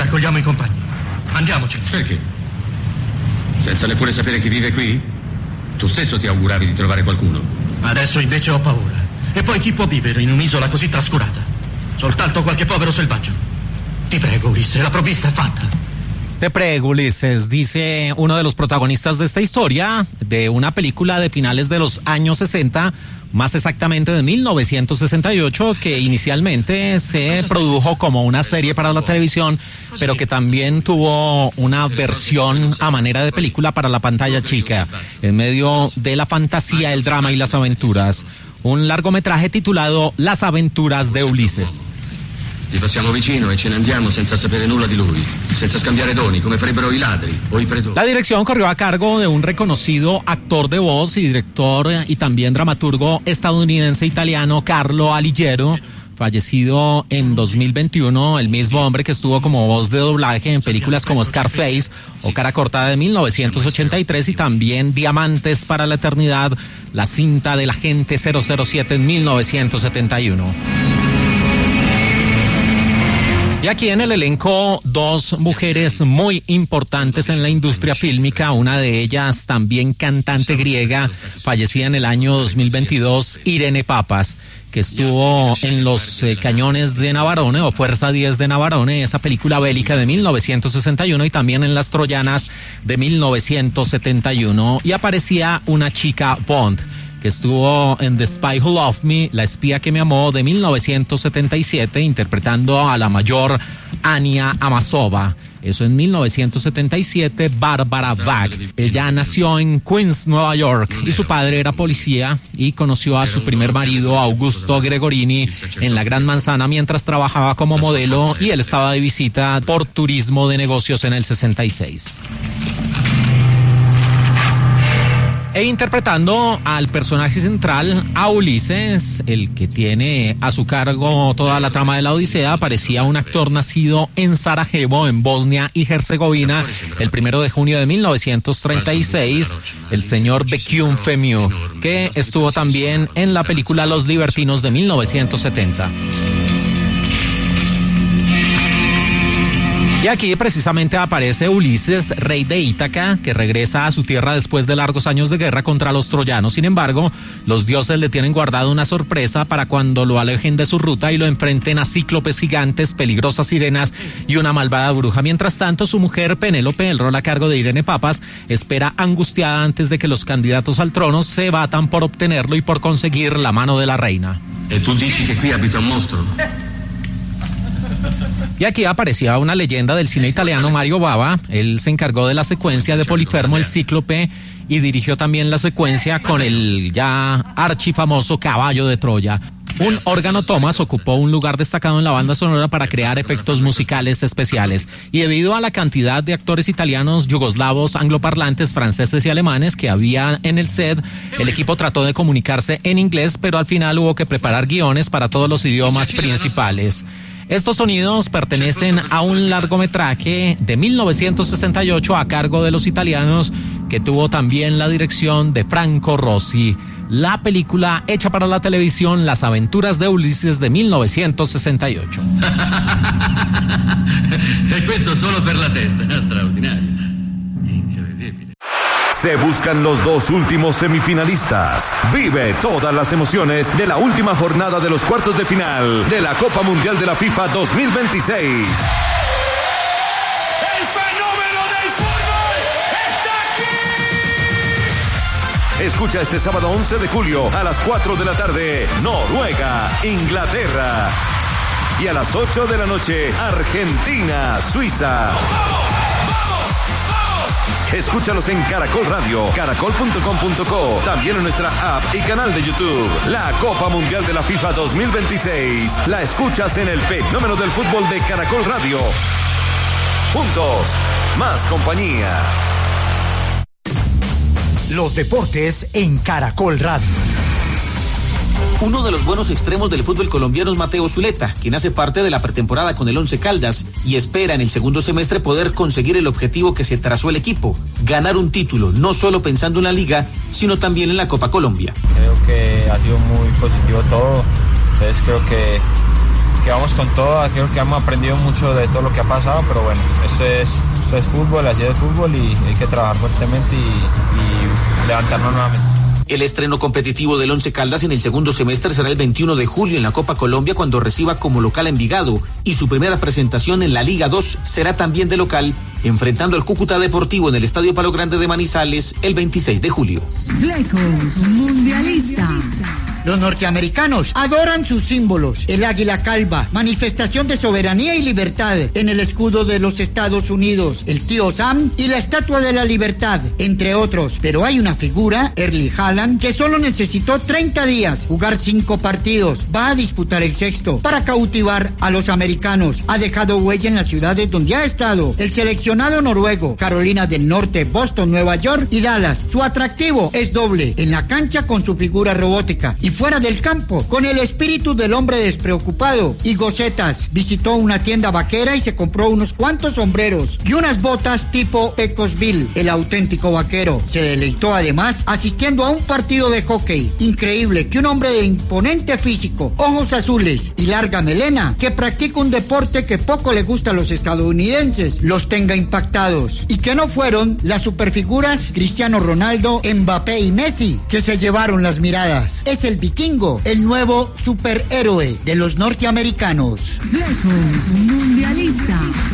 Raccogliamo i compagni. Andiamoci. Perché? Senza neppure sapere chi vive qui? Tu stesso ti auguravi di trovare qualcuno. Adesso invece ho paura. E poi chi può vivere in un'isola così trascurata? Soltanto qualche povero selvaggio. Ti prego, Ulisse, la provvista è fatta. Te prego, Ulises, dice uno de los protagonistas de esta historia, de una película de finales de los años 60, más exactamente de 1968, que inicialmente se produjo como una serie para la televisión, pero que también tuvo una versión a manera de película para la pantalla chica, en medio de la fantasía, el drama y las aventuras. Un largometraje titulado Las aventuras de Ulises. Gli passiamo vicino e ce ne andiamo senza sapere nulla di lui, senza scambiare doni, come farebbero i ladri o i pretori. La dirección corrió a cargo de un reconocido actor de voz y director y también dramaturgo estadounidense-italiano Carlo Alighiero, fallecido en 2021, el mismo hombre que estuvo como voz de doblaje en películas como Scarface o Cara Cortada de 1983 y también Diamantes para la Eternidad, la cinta del agente 007 en 1971. Y aquí en el elenco dos mujeres muy importantes en la industria fílmica, una de ellas también cantante griega, fallecida en el año 2022, Irene Papas, que estuvo en Los Cañones de Navarone o Fuerza 10 de Navarone, esa película bélica de 1961, y también en Las Troyanas de 1971, y aparecía una chica Bond, que estuvo en The Spy Who Loved Me, La espía que me amó, de 1977, interpretando a la mayor Ania Amasova. Eso en 1977, Barbara Bach. Ella nació en Queens, Nueva York, y su padre era policía y conoció a su primer marido, Augusto Gregorini, en la Gran Manzana mientras trabajaba como modelo, y él estaba de visita por turismo de negocios en el 66. E interpretando al personaje central, a Ulises, el que tiene a su cargo toda la trama de la Odisea, aparecía un actor nacido en Sarajevo, en Bosnia y Herzegovina, el 1 de junio de 1936, el señor Bekium Femiu, que estuvo también en la película Los Libertinos de 1970. Y aquí precisamente aparece Ulises, rey de Ítaca, que regresa a su tierra después de largos años de guerra contra los troyanos. Sin embargo, los dioses le tienen guardado una sorpresa para cuando lo alejen de su ruta y lo enfrenten a cíclopes gigantes, peligrosas sirenas y una malvada bruja. Mientras tanto, su mujer Penélope, el rol a cargo de Irene Papas, espera angustiada antes de que los candidatos al trono se batan por obtenerlo y por conseguir la mano de la reina. E tu dici che qui abita un mostro? Y aquí aparecía una leyenda del cine italiano, Mario Bava. Él se encargó de la secuencia de Polifermo el Cíclope y dirigió también la secuencia con el ya archifamoso Caballo de Troya. Un órgano Thomas ocupó un lugar destacado en la banda sonora para crear efectos musicales especiales. Y debido a la cantidad de actores italianos, yugoslavos, angloparlantes, franceses y alemanes que había en el set, el equipo trató de comunicarse en inglés, pero al final hubo que preparar guiones para todos los idiomas principales. Estos sonidos pertenecen a un largometraje de 1968 a cargo de los italianos, que tuvo también la dirección de Franco Rossi. La película hecha para la televisión Las aventuras de Ulises de 1968. E questo solo per la testa, straordinario. Se buscan los dos últimos semifinalistas. Vive todas las emociones de la última jornada de los cuartos de final de la Copa Mundial de la FIFA 2026. ¡El fenómeno del fútbol está aquí! Escucha este sábado 11 de julio a las 4 de la tarde, Noruega, Inglaterra. Y a las 8 de la noche, Argentina, Suiza. Escúchalos en Caracol Radio, caracol.com.co, también en nuestra app y canal de YouTube. La Copa Mundial de la FIFA 2026. La escuchas en el fenómeno del fútbol de Caracol Radio. Juntos, más compañía. Los deportes en Caracol Radio. Uno de los buenos extremos del fútbol colombiano es Mateo Zuleta, quien hace parte de la pretemporada con el Once Caldas y espera en el segundo semestre poder conseguir el objetivo que se trazó el equipo, ganar un título, no solo pensando en la liga, sino también en la Copa Colombia. Creo que ha sido muy positivo todo, entonces creo que vamos con todo. Creo que hemos aprendido mucho de todo lo que ha pasado, pero bueno, esto es fútbol, así es fútbol y hay que trabajar fuertemente y levantarnos nuevamente. El estreno competitivo del Once Caldas en el segundo semestre será el 21 de julio en la Copa Colombia, cuando reciba como local a Envigado, y su primera presentación en la Liga 2 será también de local, enfrentando al Cúcuta Deportivo en el Estadio Palo Grande de Manizales el 26 de julio. Flecos Mundialistas. Los norteamericanos adoran sus símbolos, el águila calva, manifestación de soberanía y libertad en el escudo de los Estados Unidos, el tío Sam y la Estatua de la Libertad, entre otros. Pero hay una figura, Erling Haaland, que solo necesitó 30 días, jugar 5 partidos, va a disputar el 6º para cautivar a los americanos. Ha dejado huella en las ciudades donde ha estado el seleccionado noruego, Carolina del Norte, Boston, Nueva York y Dallas. Su atractivo es doble, en la cancha con su figura robótica y fuera del campo, con el espíritu del hombre despreocupado y gocetas. Visitó una tienda vaquera y se compró unos cuantos sombreros y unas botas tipo Pecosville, el auténtico vaquero. Se deleitó además asistiendo a un partido de hockey. Increíble que un hombre de imponente físico, ojos azules y larga melena, que practica un deporte que poco le gusta a los estadounidenses, los tenga impactados. Y que no fueron las superfiguras Cristiano Ronaldo, Mbappé y Messi que se llevaron las miradas. Es el vikingo, el nuevo superhéroe de los norteamericanos. Flecos Mundialistas.